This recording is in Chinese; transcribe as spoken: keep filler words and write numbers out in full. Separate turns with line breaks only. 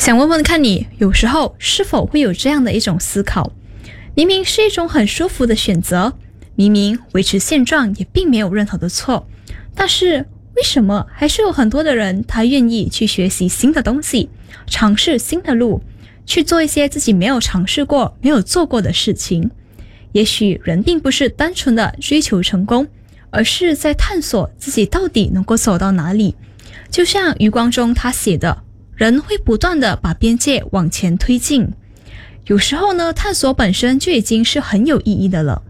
想问问看你，有时候是否会有这样的一种思考，明明是一种很舒服的选择，明明维持现状也并没有任何的错，但是为什么还是有很多的人他愿意去学习新的东西，尝试新的路，去做一些自己没有尝试过没有做过的事情。也许人并不是单纯的追求成功，而是在探索自己到底能够走到哪里。就像余光中他写的，人会不断的把边界往前推进，有时候呢，探索本身就已经是很有意义的了。